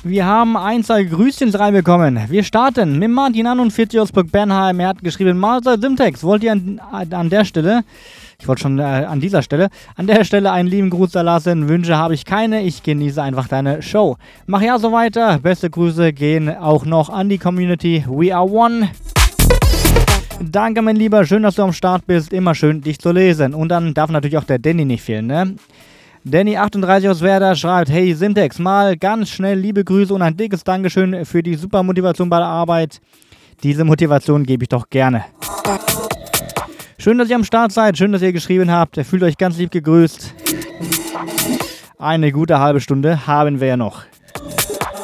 Wir haben ein, zwei Grüßchen reinbekommen. Wir starten mit Martin an und 40 aus Burg-Bernheim. Er hat geschrieben, Master Simtex, wollt ihr an der Stelle, ich wollte schon an dieser Stelle, an der Stelle einen lieben Gruß da lassen. Wünsche habe ich keine, ich genieße einfach deine Show. Mach ja so weiter. Beste Grüße gehen auch noch an die Community. We are one. Danke, mein Lieber. Schön, dass du am Start bist. Immer schön, dich zu lesen. Und dann darf natürlich auch der Danny nicht fehlen, ne? Danny38 aus Werder schreibt, hey Simtex, mal ganz schnell liebe Grüße und ein dickes Dankeschön für die super Motivation bei der Arbeit. Diese Motivation gebe ich doch gerne. Schön, dass ihr am Start seid, schön, dass ihr geschrieben habt. Fühlt euch ganz lieb gegrüßt. Eine gute halbe Stunde haben wir ja noch.